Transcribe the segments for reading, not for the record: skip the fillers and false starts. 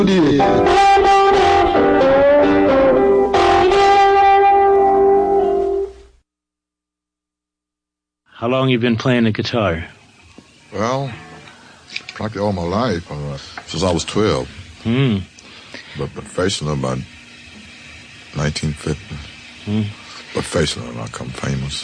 How long you been playing the guitar? Well, practically all my life, since I was 12. But professional about 1950. Professional, I come famous.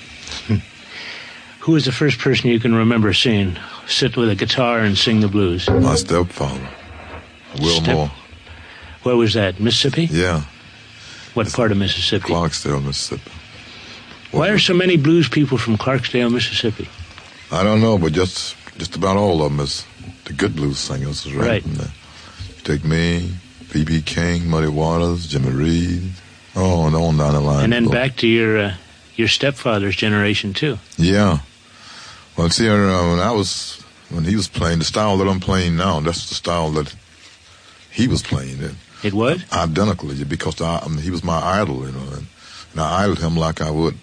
Who was the first person you can remember seeing sit with a guitar and sing the blues? My stepfather, Wilmore. Where was that, Mississippi? Yeah. What part of Mississippi? Clarksdale, Mississippi. Why are so many blues people from Clarksdale, Mississippi? I don't know, but just about all of them is the good blues singers. Right. You take me, B.B. King, Muddy Waters, Jimmy Reed, and on down the line. And then back to your stepfather's generation, too. Yeah. Well, see, when he was playing, the style that I'm playing now, that's the style that he was playing in. It was? Identically, because he was my idol, and I idoled him like I would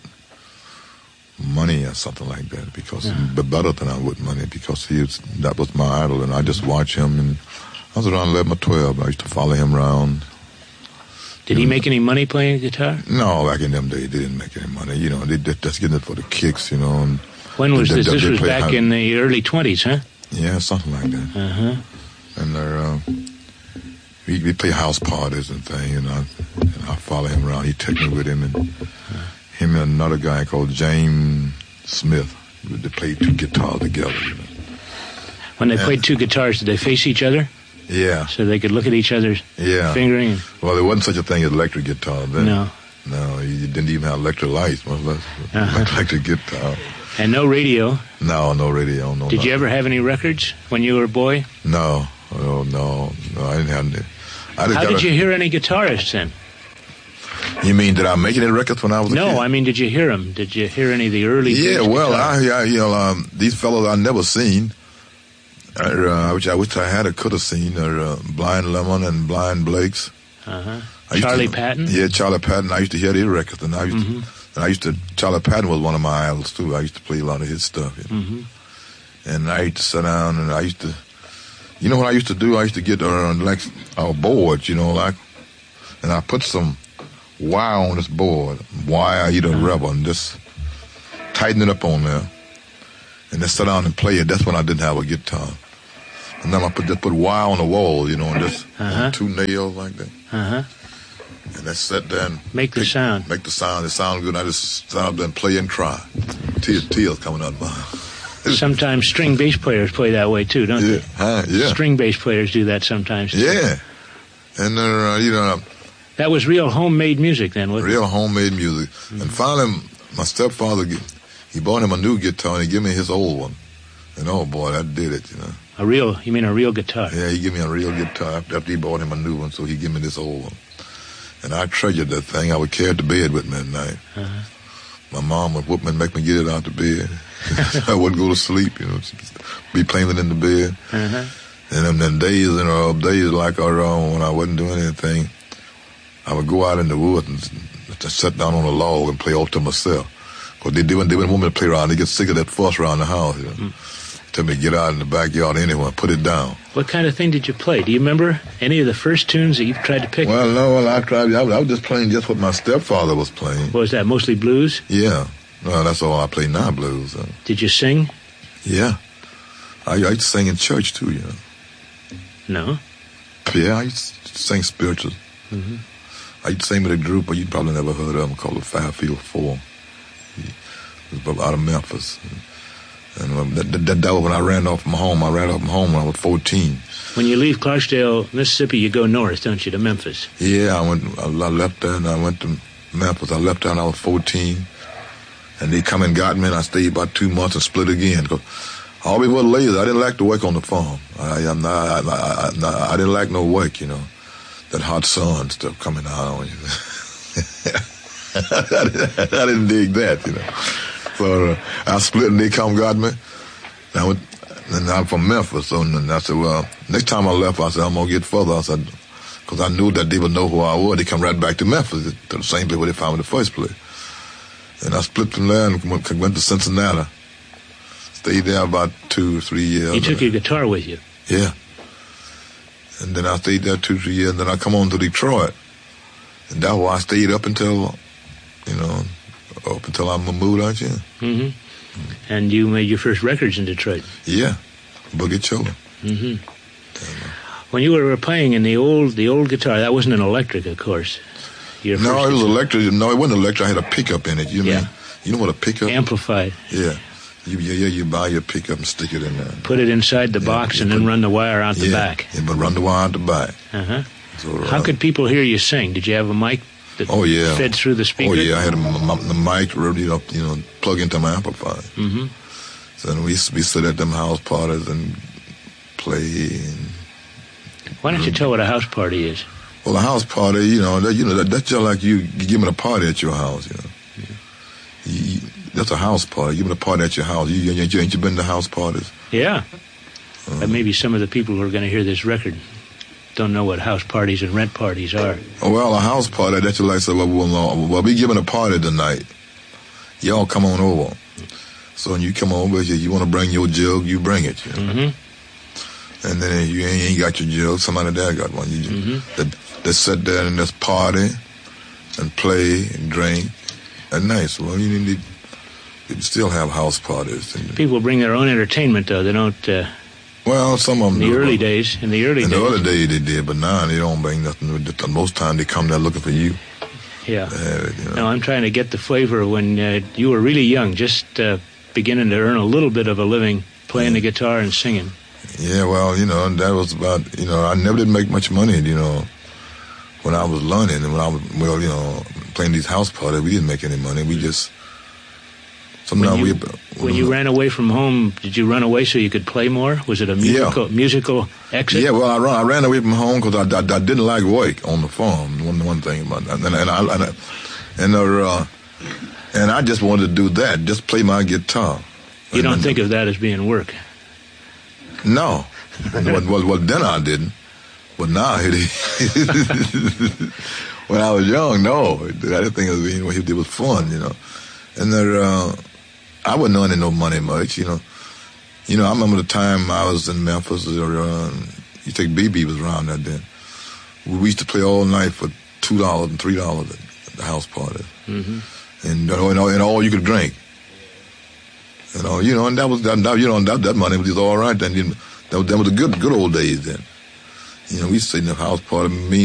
money or something like that, because but better than I would money, because that was my idol, and I just watched him, and I was around 11 or 12. I used to follow him around. Did he make any money playing the guitar? No, back in them days, they didn't make any money. They just getting it for the kicks, And when was this? This was back in the early 20s, huh? Yeah, something like that. And we play house parties and things, and I follow him around. He took me with him, and him and another guy called James Smith. They played two guitars together. When they played two guitars, did they face each other? Yeah. So they could look at each other's fingering? Well, there wasn't such a thing as electric guitar then. No, you didn't even have electric lights, much less electric guitar. And no radio? No radio. No. Did you ever have any records when you were a boy? No, I didn't have any. How did you hear any guitarists then? You mean, did I make any records when I was a kid? No, I mean, did you hear them? Did you hear any of the early? Yeah, well, these fellows I never seen, which I wish I had or could have seen, are Blind Lemon and Blind Blakes. Charlie Patton. Yeah, Charlie Patton. I used to hear their records, and Charlie Patton was one of my idols too. I used to play a lot of his stuff, and I used to sit down, and I used to. You know what I used to do? I used to get our boards, and I put some wire on this board, wire, rubber, and just tighten it up on there, and then sit down and play it. That's when I didn't have a guitar. And then I put wire on the wall, and just on two nails like that. And then sit there and make the sound. Make the sound. It sounded good. And I just stand up there and play and cry. Tears coming out of my eyes. Sometimes string bass players play that way too, don't they? Yeah. String bass players do that sometimes too. Yeah. And that was real homemade music then, wasn't it? Real homemade music. And finally, my stepfather, he bought him a new guitar, and he gave me his old one. And oh boy, that did it, You mean a real guitar? Yeah, he gave me a real guitar after he bought him a new one, so he gave me this old one. And I treasured that thing. I would carry it to bed with me at night. My mom would whoop me and make me get it out to bed. I wouldn't go to sleep, she'd be playing it in the bed. And then days like when I wasn't doing anything, I would go out in the woods and just sit down on a log and play all to myself. Because they wouldn't want me to play around. They get sick of that fuss around the house. Tell me to get out in the backyard anyway, put it down. What kind of thing did you play? Do you remember any of the first tunes that you tried to pick? Well, no, I tried. I was just playing just what my stepfather was playing. What was that, mostly blues? Yeah. No, that's all I play now, blues. Did you sing? Yeah. I used to sing in church, too, No? Yeah, I used to sing spirituals. I used to sing with a group, but you probably never heard of them, called the Firefield Four. It was out of Memphis. And that was when I ran off from home. I ran off from home when I was 14. When you leave Clarksdale, Mississippi, you go north, don't you, to Memphis? Yeah, I left there and I went to Memphis. I left there when I was 14. And they come and got me, and I stayed about 2 months and split again. Because I always was lazy. I didn't like to work on the farm. I didn't like no work, That hot sun stuff coming out on you. I didn't dig that, So I split and they come got me. And I'm from Memphis. So and I said, well, next time I left, I said, I'm going to get further. I said, because I knew that they would know who I was. They come right back to Memphis, to the same place where they found me in the first place. And I split from there and went to Cincinnati. Stayed there about 2 or 3 years. You took your guitar with you? Yeah. And then I stayed there 2-3 years, and then I come on to Detroit. And that's why I stayed up until I moved out here. Mm-hmm. And you made your first records in Detroit. Yeah, Boogie Cho. Mm-hmm. When you were playing in the old guitar, that wasn't an electric, of course. No, it was electric. No, it wasn't electric. I had a pickup in it. You know what a pickup? Amplified. Yeah. You buy your pickup and stick it in there. Put it inside the box and then run the wire out the back. Yeah, but run the wire out the back. Uh-huh. So, how could people hear you sing? Did you have a mic that fed through the speaker? Oh, yeah, I had the mic ready up, plug into my amplifier. Mm-hmm. So then we sit at them house parties and play. Why don't you tell what a house party is? Well, a house party, that's just like you giving a party at your house, Yeah. That's a house party. Giving a party at your house. Ain't you been to house parties? Yeah. But maybe some of the people who are going to hear this record don't know what house parties and rent parties are. Well, a house party, that's just like say, well, we giving a party tonight. Y'all come on over. So when you come over, you want to bring your jug, you bring it. Mm-hmm. And then you ain't got your jug, somebody there got one. They sit there and just party and play and drink at night. So you still have house parties. People bring their own entertainment, though. They don't. Well, some of them. In the early days. In the early days they did, but now they don't bring nothing. Most time they come there looking for you. Yeah. No, I'm trying to get the flavor when you were really young, just beginning to earn a little bit of a living playing the guitar and singing. Yeah, well, that was about, I never did make much money, when I was learning. And when I was, playing these house parties, we didn't make any money. We just, when you ran away from home, did you run away so you could play more? Was it a musical exit? Yeah, well, I ran away from home because I didn't like work on the farm. One thing about that, and I just wanted to do that, just play my guitar. You don't think of that as being work? No. well, then I didn't. But now, when I was young, no. I didn't think it was fun, And I wasn't earning no money much, I remember the time I was in Memphis, you think BB was around that then. We used to play all night for $2 and $3 at the house parties. Mm-hmm. And all you could drink. And that was that money was all right then. That was the good old days then. We used to sit in the house party. Me